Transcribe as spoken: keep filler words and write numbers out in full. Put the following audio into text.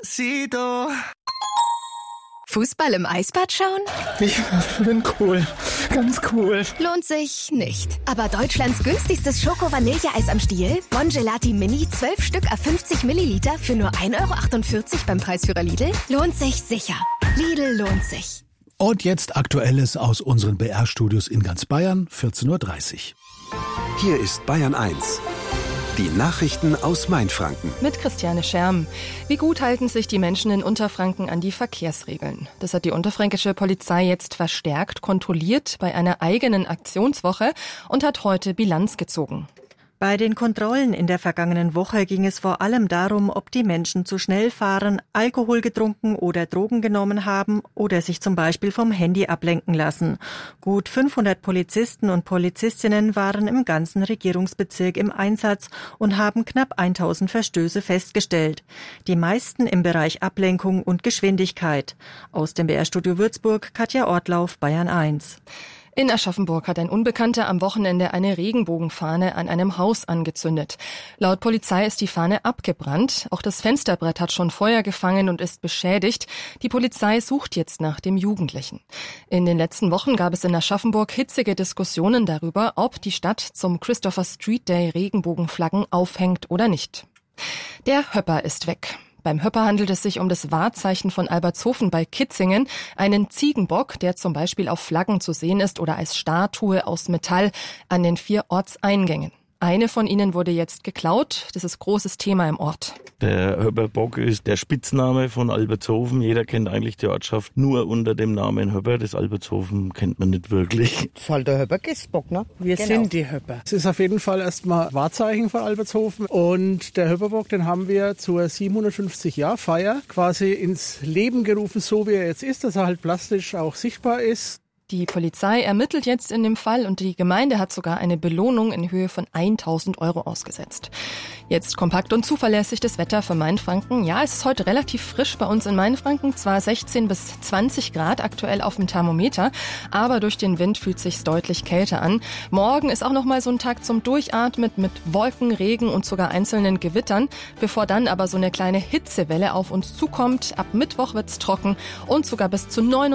Despacito. Fußball im Eisbad schauen? Ich bin cool. Ganz cool. Lohnt sich nicht. Aber Deutschlands günstigstes Schoko-Vanilleeis am Stiel? Bongelati Mini, zwölf Stück à fünfzig Milliliter für nur ein Euro achtundvierzig beim Preisführer Lidl? Lohnt sich sicher. Lidl lohnt sich. Und jetzt Aktuelles aus unseren B R-Studios in ganz Bayern, vierzehn Uhr dreißig. Hier ist Bayern eins. Die Nachrichten aus Mainfranken. Mit Christiane Scherm. Wie gut halten sich die Menschen in Unterfranken an die Verkehrsregeln? Das hat die unterfränkische Polizei jetzt verstärkt kontrolliert bei einer eigenen Aktionswoche und hat heute Bilanz gezogen. Bei den Kontrollen in der vergangenen Woche ging es vor allem darum, ob die Menschen zu schnell fahren, Alkohol getrunken oder Drogen genommen haben oder sich zum Beispiel vom Handy ablenken lassen. Gut fünfhundert Polizisten und Polizistinnen waren im ganzen Regierungsbezirk im Einsatz und haben knapp tausend Verstöße festgestellt. Die meisten im Bereich Ablenkung und Geschwindigkeit. Aus dem B R-Studio Würzburg, Katja Ortlauf, Bayern eins. In Aschaffenburg hat ein Unbekannter am Wochenende eine Regenbogenfahne an einem Haus angezündet. Laut Polizei ist die Fahne abgebrannt. Auch das Fensterbrett hat schon Feuer gefangen und ist beschädigt. Die Polizei sucht jetzt nach dem Jugendlichen. In den letzten Wochen gab es in Aschaffenburg hitzige Diskussionen darüber, ob die Stadt zum Christopher Street Day Regenbogenflaggen aufhängt oder nicht. Der Höpper ist weg. Beim Höpper handelt es sich um das Wahrzeichen von Albertshofen bei Kitzingen, einen Ziegenbock, der zum Beispiel auf Flaggen zu sehen ist oder als Statue aus Metall an den vier Ortseingängen. Eine von ihnen wurde jetzt geklaut. Das ist großes Thema im Ort. Der Höpperbock ist der Spitzname von Albertshofen. Jeder kennt eigentlich die Ortschaft nur unter dem Namen Höpper. Das Albertshofen kennt man nicht wirklich. Das ist halt der Höpper-Gistbock, ne? Wir genau. sind die Höpper. Es ist auf jeden Fall erstmal Wahrzeichen von Albertshofen. Und der Höpperbock, den haben wir zur siebenhundertfünfzig-Jahr-Feier quasi ins Leben gerufen, so wie er jetzt ist, dass er halt plastisch auch sichtbar ist. Die Polizei ermittelt jetzt in dem Fall und die Gemeinde hat sogar eine Belohnung in Höhe von tausend Euro ausgesetzt. Jetzt kompakt und zuverlässig das Wetter für Mainfranken. Ja, es ist heute relativ frisch bei uns in Mainfranken, zwar sechzehn bis zwanzig Grad aktuell auf dem Thermometer, aber durch den Wind fühlt sich's deutlich kälter an. Morgen ist auch noch mal so ein Tag zum Durchatmen mit Wolken, Regen und sogar einzelnen Gewittern, bevor dann aber so eine kleine Hitzewelle auf uns zukommt. Ab Mittwoch wird's trocken und sogar bis zu neun